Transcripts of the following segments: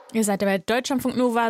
Ihr seid bei Deutschlandfunk Nova,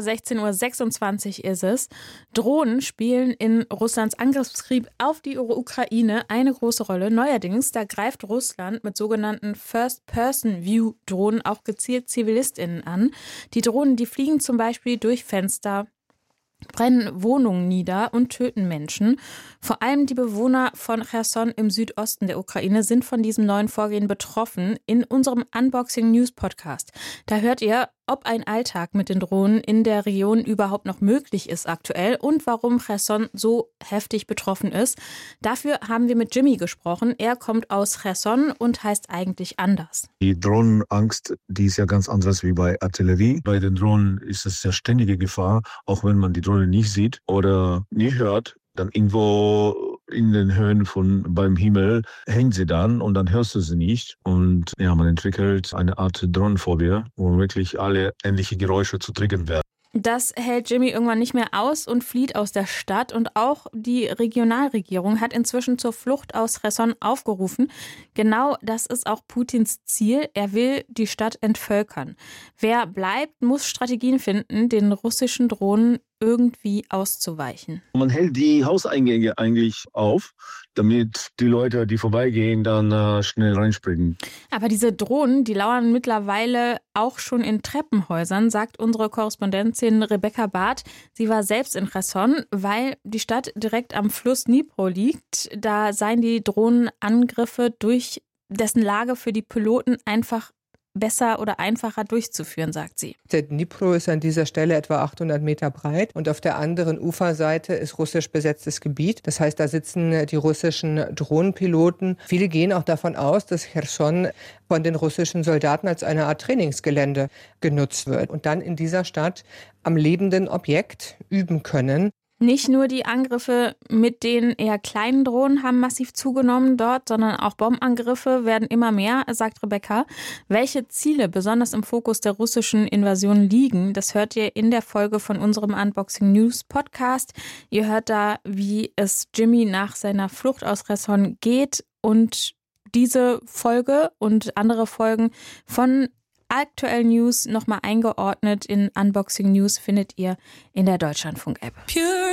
16.26 Uhr ist es. Drohnen spielen in Russlands Angriffskrieg auf die Ukraine eine große Rolle. Neuerdings, da greift Russland mit sogenannten First-Person-View-Drohnen auch gezielt ZivilistInnen an. Die Drohnen, die fliegen zum Beispiel durch Fenster, brennen Wohnungen nieder und töten Menschen. Vor allem die Bewohner von Cherson im Südosten der Ukraine sind von diesem neuen Vorgehen betroffen. In unserem Unboxing News Podcast, da hört ihr, ob ein Alltag mit den Drohnen in der Region überhaupt noch möglich ist aktuell und warum Cherson so heftig betroffen ist. Dafür haben wir mit Jimmy gesprochen. Er kommt aus Cherson und heißt eigentlich anders. Die Drohnenangst, die ist ja ganz anders wie bei Artillerie. Bei den Drohnen ist es ja ständige Gefahr, auch wenn man die Drohne nicht sieht oder nicht hört. Dann irgendwo in den Höhen beim Himmel hängt sie dann und dann hörst du sie nicht. Und ja, man entwickelt eine Art Drohnenphobie, wo wirklich alle ähnliche Geräusche zu triggern werden. Das hält Jimmy irgendwann nicht mehr aus und flieht aus der Stadt. Und auch die Regionalregierung hat inzwischen zur Flucht aus Cherson aufgerufen. Genau das ist auch Putins Ziel. Er will die Stadt entvölkern. Wer bleibt, muss Strategien finden, den russischen Drohnen irgendwie auszuweichen. Man hält die Hauseingänge eigentlich auf, damit die Leute, die vorbeigehen, dann schnell reinspringen. Aber diese Drohnen, die lauern mittlerweile auch schon in Treppenhäusern, sagt unsere Korrespondentin Rebecca Barth. Sie war selbst in Cherson, weil die Stadt direkt am Fluss Dnipro liegt. Da seien die Drohnenangriffe durch dessen Lage für die Piloten einfach besser oder einfacher durchzuführen, sagt sie. Der Dnipro ist an dieser Stelle etwa 800 Meter breit und auf der anderen Uferseite ist russisch besetztes Gebiet. Das heißt, da sitzen die russischen Drohnenpiloten. Viele gehen auch davon aus, dass Cherson von den russischen Soldaten als eine Art Trainingsgelände genutzt wird und dann in dieser Stadt am lebenden Objekt üben können. Nicht nur die Angriffe mit den eher kleinen Drohnen haben massiv zugenommen dort, sondern auch Bombenangriffe werden immer mehr, sagt Rebecca. Welche Ziele besonders im Fokus der russischen Invasion liegen, das hört ihr in der Folge von unserem Unboxing News Podcast. Ihr hört da, wie es Jimmy nach seiner Flucht aus Cherson geht, und diese Folge und andere Folgen von aktuellen News nochmal eingeordnet in Unboxing News findet ihr in der Deutschlandfunk-App.